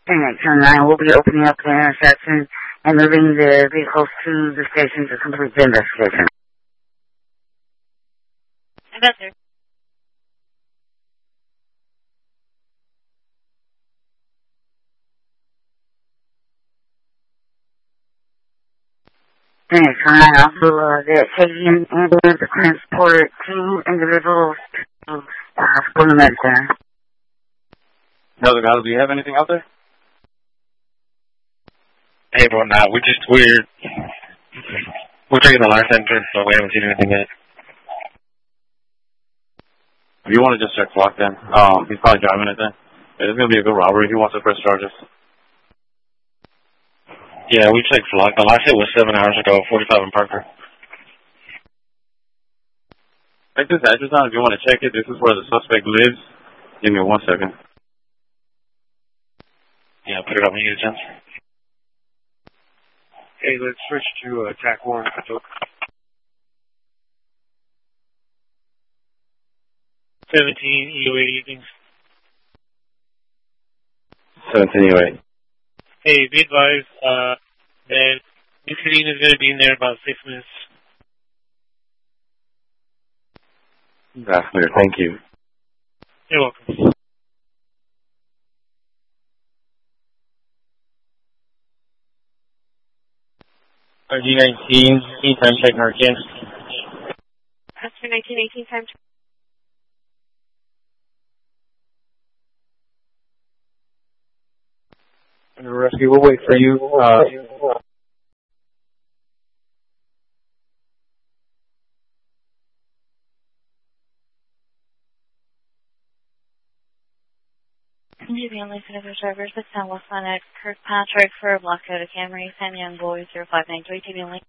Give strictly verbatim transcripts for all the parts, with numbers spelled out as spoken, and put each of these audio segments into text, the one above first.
Phoenix one nine will be opening up the intersection and moving the vehicles to the station to complete the investigation. Yes, sir. Phoenix one nine also, uh, they're taking ambulance to transport two individuals to the hospital med center. Another guy, do you have anything out there? Hey, bro, nah, we just, we're, we're taking the license entrance, so we haven't seen anything yet. If you want to just check Flock then, um, he's probably driving it then. It's going to be a good robbery. He wants to press charges. Yeah, we checked Flock. The last hit was seven hours ago, forty-five in Parker. Take this address down if you want to check it. This is where the suspect lives. Give me one second. Yeah, put it up on you, Jens. Hey, let's switch to uh, attack warrant. seventeen E O eight evenings. seventeen E O eight. Hey, be advised uh, that Nicotine is going to be in there about six minutes. That's clear. Thank you. You're welcome. R G nineteen, time check Narcan. After nineteen eighteen time check. Rescue, we'll wait for you. Uh, The only Senator drivers with San West Line Kirkpatrick for Black Toyota Camry, Sam Young Boy, zero five nine three, T V only.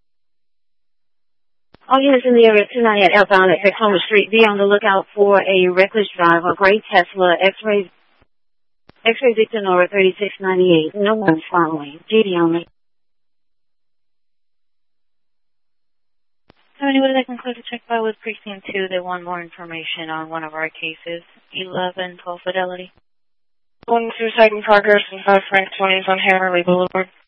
All units in the area two ninety-eight outbound at Tacoma Street, be on the lookout for a reckless drive, a gray Tesla, X-ray, X-ray Victor Nora thirty-six ninety-eight. No one's following. G D only. So anybody that can clear the check by with Precinct two, they want more information on one of our cases, eleven twelve Fidelity. One suicide in progress and five Frank twenties on Hammerley Boulevard.